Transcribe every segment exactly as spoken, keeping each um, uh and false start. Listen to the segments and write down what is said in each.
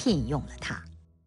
聘用了他。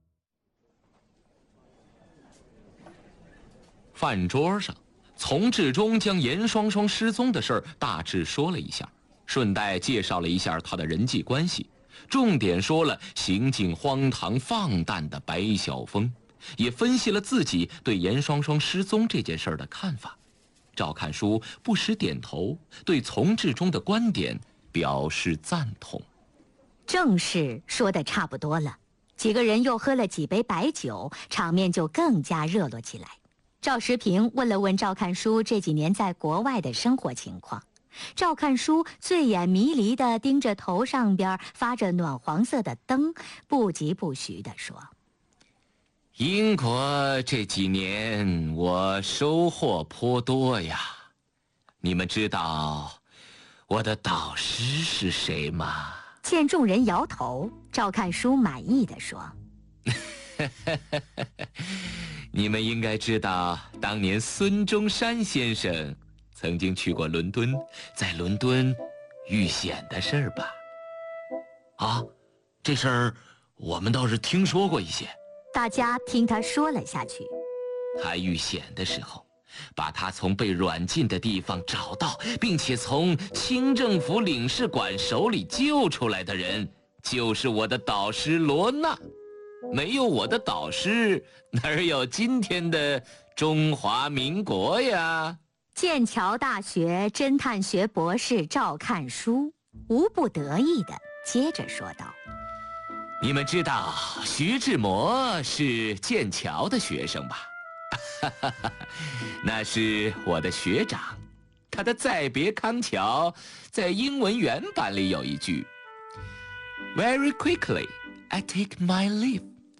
饭桌上，丛志忠将严双双失踪的事儿大致说了一下，顺带介绍了一下他的人际关系，重点说了行径荒唐放诞的白晓峰，也分析了自己对严双双失踪这件事的看法。赵看书不时点头，对丛志忠的观点表示赞同。 正事说得差不多了，几个人又喝了几杯白酒，场面就更加热络起来。赵时平问了问赵看书这几年在国外的生活情况，赵看书醉眼迷离地盯着头上边发着暖黄色的灯，不疾不徐地说： 英国这几年我收获颇多呀。你们知道我的导师是谁吗？ 见众人摇头，赵看书满意地说： 你们应该知道当年孙中山先生曾经去过伦敦，在伦敦遇险的事儿吧？啊，这事儿我们倒是听说过一些。 大家听他说了下去。 他遇险的时候，把他从被软禁的地方找到，并且从清政府领事馆手里救出来的人，就是我的导师罗娜。没有我的导师，哪有今天的中华民国呀？ 剑桥大学侦探学博士赵看书无不得意地接着说道： 你们知道徐志摩是剑桥的学生吧？那是我的学长，他的《再别康桥》在英文原版里有一句 Very quickly I take my leave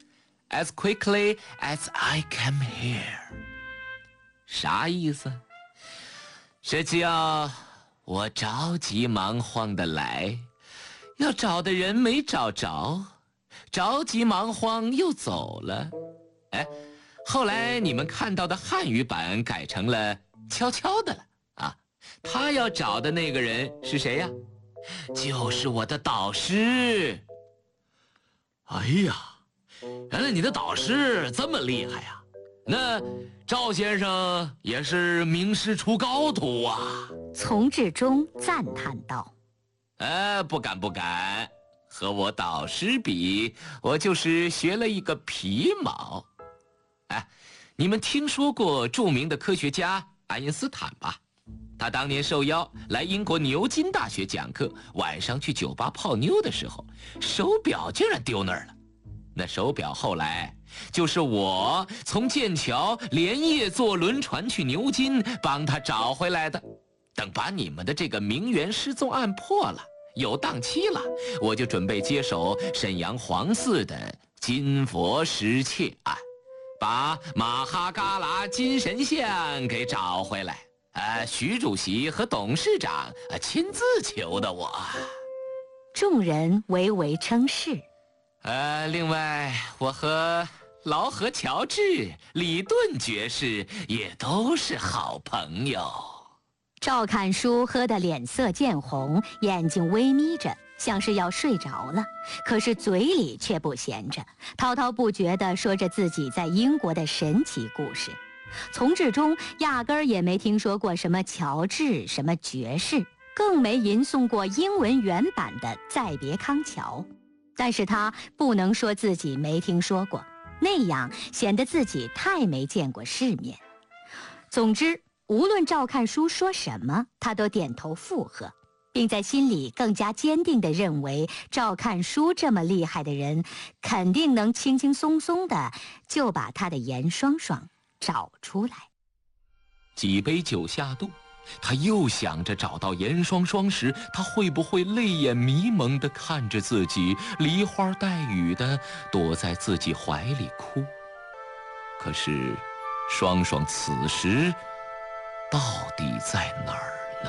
As quickly as I come here。 啥意思？是只要我着急忙慌的来，要找的人没找着，着急忙慌又走了。哎，后来你们看到的汉语版改成了悄悄的了啊。他要找的那个人是谁呀？就是我的导师。哎呀，原来你的导师这么厉害呀！那赵先生也是名师出高徒啊。 丛志忠赞叹道： 呃，不敢不敢，和我导师比，我就是学了一个皮毛。哎，你们听说过著名的科学家爱因斯坦吧？他当年受邀来英国牛津大学讲课，晚上去酒吧泡妞的时候，手表竟然丢那儿了。那手表后来就是我从剑桥连夜坐轮船去牛津帮他找回来的。等把你们的这个名媛失踪案破了，有档期了，我就准备接手沈阳黄寺的金佛失窃案，把马哈嘎拉金神像给找回来。呃，徐主席和董事长呃亲自求的我。 众人唯唯称是。 呃，另外，我和劳合乔治、李顿爵士也都是好朋友。 赵看书喝得脸色渐红，眼睛微眯着，像是要睡着了，可是嘴里却不闲着，滔滔不绝地说着自己在英国的神奇故事。丛志忠压根儿也没听说过什么乔治、什么爵士，更没吟诵过英文原版的《再别康桥》。但是他不能说自己没听说过，那样显得自己太没见过世面。总之，无论赵看书说什么，他都点头附和，并在心里更加坚定地认为赵看书这么厉害的人，肯定能轻轻松松地就把他的严双双找出来。 几杯酒下肚，他又想着找到严双双时，他会不会泪眼迷蒙地看着自己，梨花带雨地躲在自己怀里哭。可是双双此时到底在哪儿呢？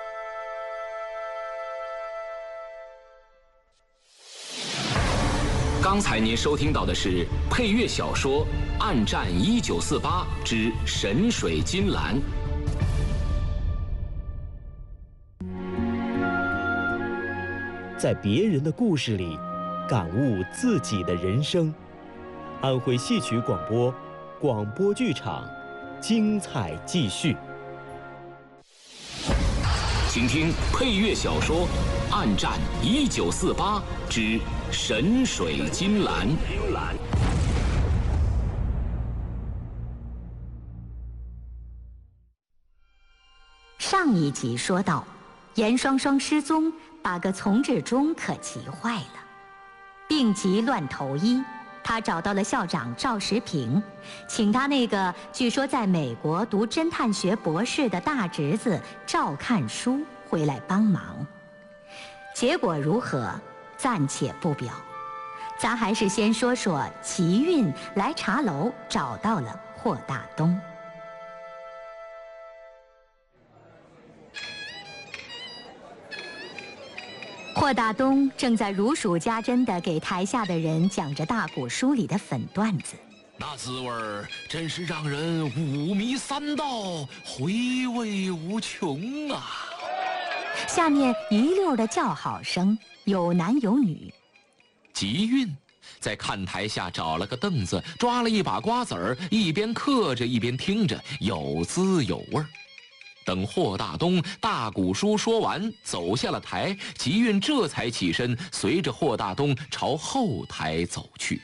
刚才您收听到的是配乐小说《暗战一九四八之神水金兰》。 在别人的故事里， 感悟自己的人生。安徽戏曲广播，广播剧场，精彩继续。 请听配乐小说《暗战一九四八之神水金兰》。 上一集说到，严双双失踪，把个从志忠可急坏了。病急乱投医，他找到了校长赵时平，请他那个据说在美国读侦探学博士的大侄子赵看书回来帮忙。结果如何，暂且不表，咱还是先说说齐运来茶楼找到了霍大东。霍大东正在如数家珍地给台下的人讲着大鼓书里的粉段子， 那滋味儿真是让人五迷三道，回味无穷啊！ 下面一溜的叫好声，有男有女。 吉运在看台下找了个凳子，抓了一把瓜子儿，一边嗑着一边听着，有滋有味儿。等霍大东大鼓书说完，走下了台，吉运这才起身，随着霍大东朝后台走去。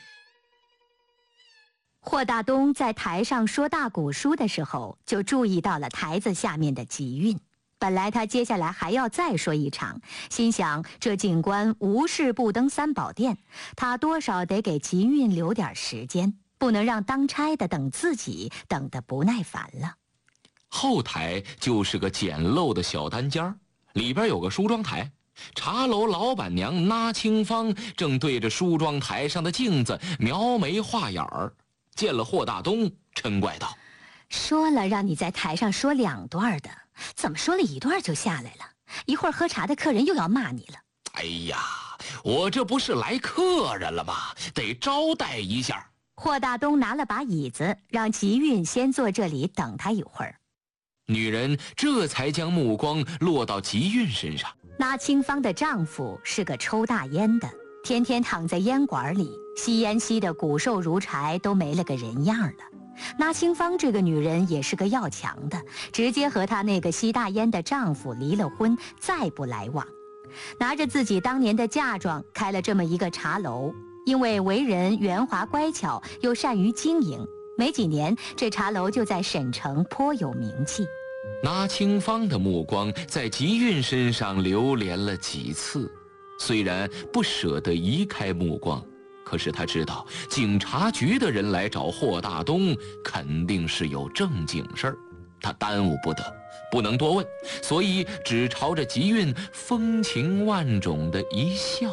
霍大东在台上说大鼓书的时候，就注意到了台子下面的吉运。本来他接下来还要再说一场，心想这警官无事不登三宝殿，他多少得给吉运留点时间，不能让当差的等自己等得不耐烦了。 后台就是个简陋的小单间儿，里边有个梳妆台。茶楼老板娘那清芳正对着梳妆台上的镜子描眉画眼儿，见了霍大东，嗔怪道：“ 说了让你在台上说两段的，怎么说了一段就下来了？一会儿喝茶的客人又要骂你了。” 哎呀，我这不是来客人了吗？得招待一下。 霍大东拿了把椅子，让吉运先坐这里等他一会儿。 女人这才将目光落到吉运身上。 那清芳的丈夫是个抽大烟的，天天躺在烟馆里，吸烟吸得骨瘦如柴，都没了个人样了。那清芳这个女人也是个要强的，直接和她那个吸大烟的丈夫离了婚，再不来往。拿着自己当年的嫁妆开了这么一个茶楼，因为为人圆滑乖巧，又善于经营，没几年，这茶楼就在省城颇有名气。 那清芳的目光在吉运身上流连了几次，虽然不舍得移开目光，可是他知道警察局的人来找霍大东，肯定是有正经事儿，他耽误不得，不能多问，所以只朝着吉运风情万种的一笑。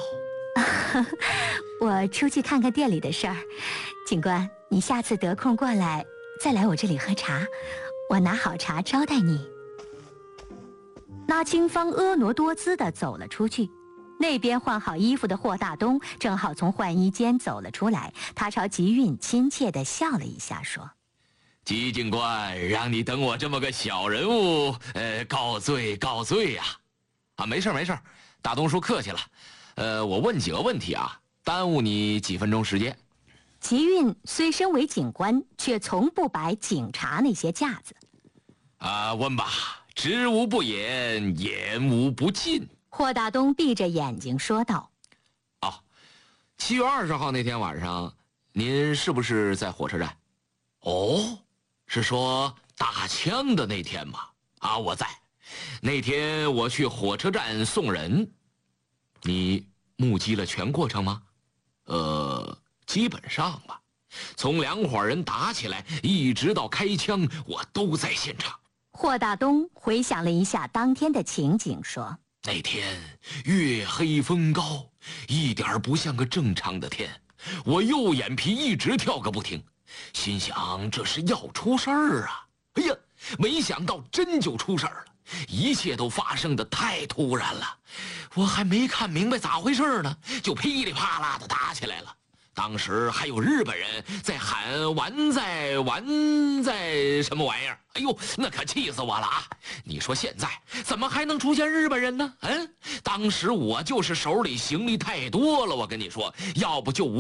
我出去看看店里的事儿，警官，你下次得空过来，再来我这里喝茶，我拿好茶招待你。那清芳婀娜多姿地走了出去，那边换好衣服的霍大东正好从换衣间走了出来，他朝吉运亲切地笑了一下，说：“ 吉警官，让你等我这么个小人物，呃，告罪告罪呀！啊，没事没事，大东叔客气了。呃，我问几个问题啊，耽误你几分钟时间。” 吉运虽身为警官，却从不摆警察那些架子。 啊，问吧，知无不言，言无不尽。 霍大东闭着眼睛说道：“ 哦，七月二十号那天晚上，您是不是在火车站？哦，是说打枪的那天吗？啊，我在。那天我去火车站送人。你目击了全过程吗？呃，基本上吧。从两伙人打起来，一直到开枪，我都在现场。” 霍大东回想了一下当天的情景，说：“ 那天月黑风高，一点不像个正常的天，我右眼皮一直跳个不停，心想这是要出事儿啊！哎呀，没想到真就出事儿了，一切都发生的太突然了，我还没看明白咋回事呢，就噼里啪啦的打起来了。 当时还有日本人在喊完在完在什么玩意儿，哎呦，那可气死我了啊！你说现在怎么还能出现日本人呢？嗯，当时我就是手里行李太多了，我跟你说，要不就